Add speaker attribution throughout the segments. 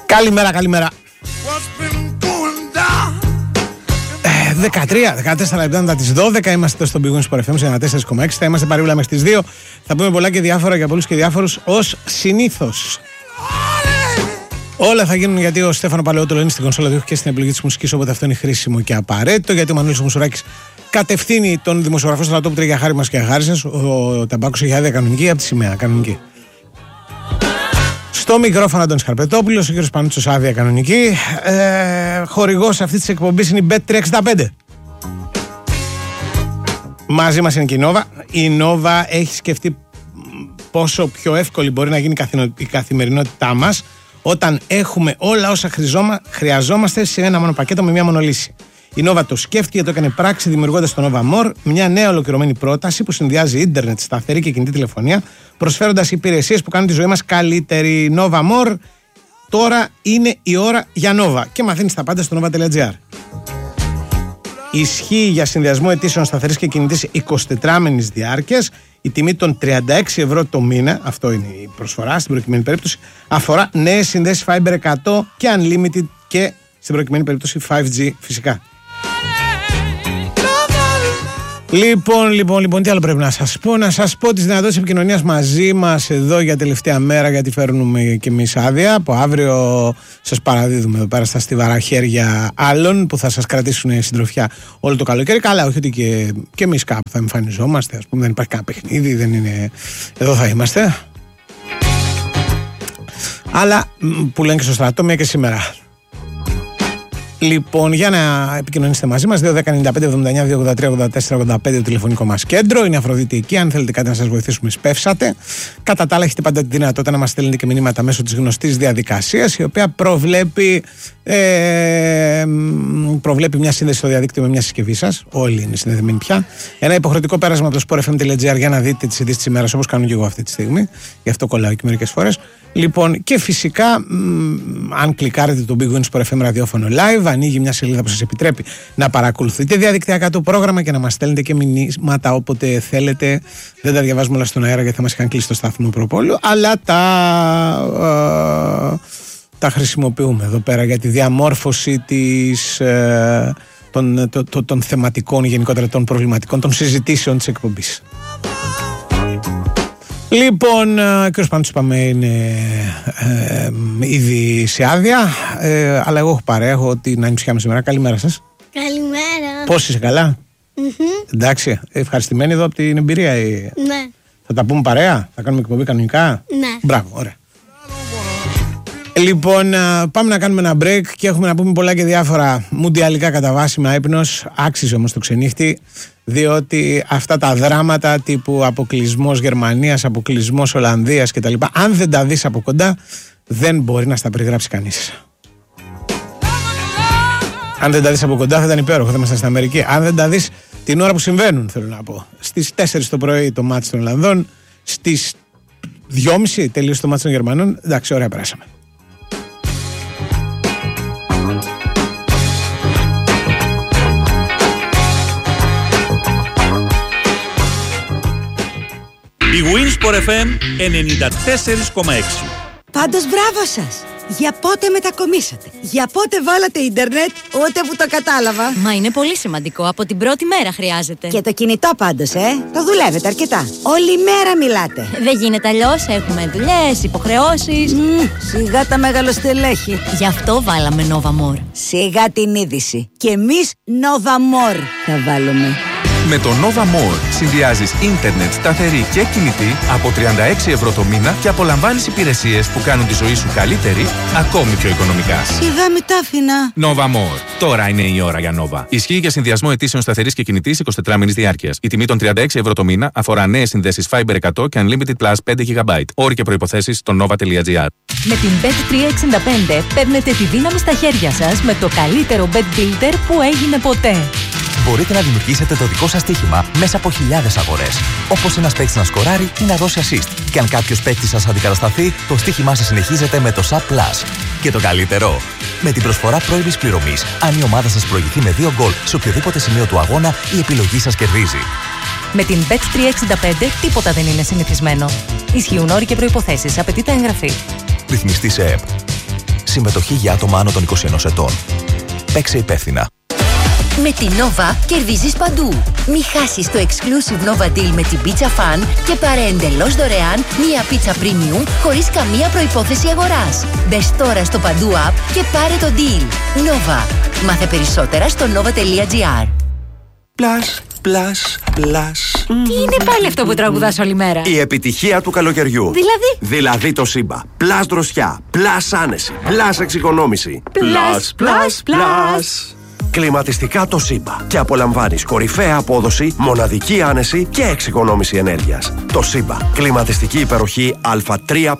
Speaker 1: Καλημέρα. 13-14 λεπτά μετά τις 12 είμαστε στο Big Wins FM 94,6. Θα είμαστε παρήγουλα μέχρι τις 2. Θα πούμε πολλά και διάφορα για πολλούς και διάφορους ως συνήθως. Όλα θα γίνουν γιατί ο Στέφανο Παλαιότολο είναι στην κονσόλα του και στην επιλογή της μουσικής, οπότε αυτό είναι χρήσιμο και απαραίτητο. Γιατί ο Μανώλης Μουσουράκης κατευθύνει τον δημοσιογραφό στρατόπουλο για χάρη μας και χάρη σας. Ο Ταμπάκος έχει άδεια κανονική από τη σημαία. Κανονική. Στο μικρόφωνο Αντώνης Καρπετόπουλος, ο κύριος Πανούτσος άδεια κανονική. Χορηγός αυτής της εκπομπής είναι η Bet365. Μαζί μας είναι και η Nova. Η Nova έχει σκεφτεί πόσο πιο εύκολη μπορεί να γίνει η καθημερινότητά μας όταν έχουμε όλα όσα χρειαζόμαστε σε ένα μόνο πακέτο με μια μόνο λύση. Η Nova το σκέφτηκε, το έκανε πράξη δημιουργώντας το Nova More, μια νέα ολοκληρωμένη πρόταση που συνδυάζει ίντερνετ, σταθερή και κινητή τηλεφωνία, προσφέροντας υπηρεσίες που κάνουν τη ζωή μας καλύτερη. Nova More, τώρα είναι η ώρα για Nova και μαθαίνεις τα πάντα στο nova.gr. Ισχύει για συνδυασμό αιτήσεων σταθερής και κινητής 24μηνης διάρκειας. Η τιμή των 36 ευρώ το μήνα, αυτό είναι η προσφορά στην προκειμένη περίπτωση, αφορά νέες συνδέσεις Fiber 100 και Unlimited και στην προκειμένη περίπτωση 5G φυσικά. Λοιπόν, τι άλλο πρέπει να σας πω? Να σας πω τις δυνατότητες επικοινωνίας μαζί μας εδώ για τελευταία μέρα, γιατί φέρνουμε και εμείς άδεια. Από αύριο σας παραδίδουμε εδώ πέρα στα στιβαρά χέρια άλλων που θα σας κρατήσουν συντροφιά όλο το καλοκαίρι. Καλά, όχι ότι και εμείς κάπου θα εμφανιζόμαστε, ας πούμε, δεν υπάρχει κανένα παιχνίδι, δεν είναι. Εδώ θα είμαστε. Αλλά που λένε και στο στρατό, μια και σήμερα. Λοιπόν, για να επικοινωνήσετε μαζί μας, 2-10-95-79-283-84-85 το τηλεφωνικό μας κέντρο. Είναι η Αφροδίτη εκεί. Αν θέλετε κάτι να σας βοηθήσουμε, σπεύσατε. Κατά τα άλλα, έχετε πάντα τη δυνατότητα να μας στέλνετε και μηνύματα μέσω της γνωστής διαδικασίας, η οποία προβλέπει μια σύνδεση στο διαδίκτυο με μια συσκευή σας. Όλοι είναι συνδεδεμένοι πια. Ένα υποχρεωτικό πέρασμα από το sportfm.gr για να δείτε τις ειδήσεις της ημέρας, όπως κάνω και εγώ αυτή τη στιγμή. Γι' αυτό κολλάω και μερικές φορές. Λοιπόν, και φυσικά, αν κλικάρετε το Big Wins Sport FM ραδιόφωνο live, ανοίγει μια σελίδα που σας επιτρέπει να παρακολουθείτε διαδικτυακά το πρόγραμμα και να μας στέλνετε και μηνύματα όποτε θέλετε. Δεν τα διαβάζουμε όλα στον αέρα γιατί θα μας είχαν κλείσει το σταθμό προπόλου, αλλά τα χρησιμοποιούμε εδώ πέρα για τη διαμόρφωση των θεματικών, γενικότερα των προβληματικών, των συζητήσεων της εκπομπής. Λοιπόν, ο κ. Πάντως είπαμε είναι ήδη σε άδεια, αλλά εγώ έχω παρέα, έχω την ανησυχία σήμερα. Καλημέρα σας.
Speaker 2: Καλημέρα.
Speaker 1: Πώς είσαι, καλά? Εντάξει, ευχαριστημένοι εδώ από την εμπειρία.
Speaker 2: Ναι.
Speaker 1: Θα τα πούμε παρέα, θα κάνουμε εκπομπή κανονικά.
Speaker 2: Ναι.
Speaker 1: Μπράβο, ωραία. Λοιπόν, πάμε να κάνουμε ένα break και έχουμε να πούμε πολλά και διάφορα μουντιαλικά κατά βάση με άϊπνος. Άξιζε όμως το ξενύχτη, διότι αυτά τα δράματα τύπου αποκλεισμός Γερμανίας, αποκλεισμός Ολλανδίας κτλ., αν δεν τα δεις από κοντά, δεν μπορεί να στα περιγράψει κανείς. Αν δεν τα δεις από κοντά θα ήταν υπέροχο, θα ήμασταν στην Αμερική. Αν δεν τα δεις την ώρα που συμβαίνουν, θέλω να πω. Στις 4 το πρωί το μάτς των Ολλανδών, στις 2.30 τελείωσε το μάτς των Γερμανών. Εντάξει, ωραία, περάσαμε.
Speaker 3: Η Winsport FM 94,6.
Speaker 4: Πάντως μπράβο σας! Για πότε μετακομίσατε? Για πότε βάλατε ίντερνετ? Ούτε που το κατάλαβα.
Speaker 5: Μα είναι πολύ σημαντικό. Από την πρώτη μέρα χρειάζεται.
Speaker 4: Και το κινητό πάντως, το δουλεύετε αρκετά. Όλη μέρα μιλάτε.
Speaker 5: Δεν γίνεται αλλιώς. Έχουμε δουλειές, υποχρεώσεις.
Speaker 4: Σιγά τα μεγαλοστελέχη.
Speaker 5: Γι' αυτό βάλαμε Nova More.
Speaker 4: Σιγά την είδηση. Και εμείς Nova More θα βάλουμε.
Speaker 6: Με το Nova More συνδυάζεις ίντερνετ σταθερή και κινητή από 36 ευρώ το μήνα και απολαμβάνεις υπηρεσίες που κάνουν τη ζωή σου καλύτερη, ακόμη πιο οικονομικά.
Speaker 4: Σιγά μην τα άφηνα.
Speaker 6: Nova More. Τώρα είναι η ώρα για Nova. Ισχύει για συνδυασμό αιτήσεων σταθερής και κινητής 24μηνης διάρκειας. Η τιμή των 36 ευρώ το μήνα αφορά νέες συνδέσεις Fiber 100 και Unlimited Plus 5 GB. Όροι και προϋποθέσεις στο nova.gr.
Speaker 7: Με την Bet365 παίρνετε τη δύναμη στα χέρια σας με το καλύτερο bet builder που έγινε ποτέ.
Speaker 8: Μπορείτε να δημιουργήσετε το δικό σας στοίχημα μέσα από χιλιάδες αγορές. Όπως ένας παίκτης να σκοράρει ή να δώσει assist. Και αν κάποιος παίκτης σας αντικατασταθεί, το στοίχημά σας συνεχίζεται με το SAP Plus. Και το καλύτερο, με την προσφορά πρώιμης πληρωμής, αν η ομάδα σας προηγηθεί με 2 γκολ σε οποιοδήποτε σημείο του αγώνα, η επιλογή σας κερδίζει.
Speaker 7: Με την Bet365 τίποτα δεν είναι συνηθισμένο. Ισχύουν όροι και προϋποθέσεις. Απαιτείται εγγραφή.
Speaker 8: Ρυθμιστή σε ΕΠ. Συμμετοχή για άτομα άνω των 21 ετών. Παίξε υπεύθυνα.
Speaker 2: Με τη Nova κερδίζεις παντού. Μη χάσεις το exclusive Nova Deal με την Pizza Fan και πάρε εντελώς δωρεάν μία πίτσα premium χωρίς καμία προϋπόθεση αγοράς. Μπες τώρα στο Παντού app και πάρε το deal. Nova. Μάθε περισσότερα στο nova.gr.
Speaker 9: Plus.
Speaker 7: Τι είναι πάλι αυτό που τραγουδάς όλη μέρα?
Speaker 9: Η επιτυχία του καλοκαιριού. Δηλαδή το Σύμπα. Plus δροσιά. Plus άνεση. Plus εξοικονόμηση. Plus. Κλιματιστικά το Σύμπα. Και απολαμβάνεις κορυφαία απόδοση, μοναδική άνεση και εξοικονόμηση ενέργειας. Το Σύμπα. Κλιματιστική υπεροχή Α3+.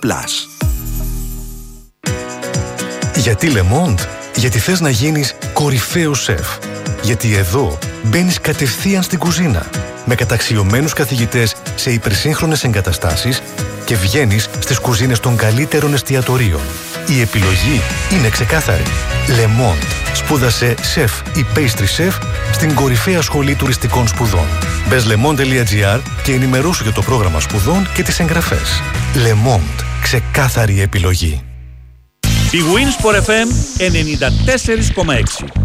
Speaker 10: Γιατί Le Monde? Γιατί θες να γίνεις κορυφαίος σεφ. Γιατί εδώ μπαίνεις κατευθείαν στην κουζίνα με καταξιωμένους καθηγητές σε υπερσύγχρονες εγκαταστάσεις και βγαίνεις στις κουζίνες των καλύτερων εστιατορίων. Η επιλογή είναι ξεκάθαρη. Le Monde. Σπούδασε σεφ ή pastry chef στην κορυφαία σχολή τουριστικών σπουδών. Μπες lemonde.gr και ενημερώσου για το πρόγραμμα σπουδών και τις εγγραφές. Le Monde. Ξεκάθαρη επιλογή.
Speaker 3: Η Winsport FM 94,6.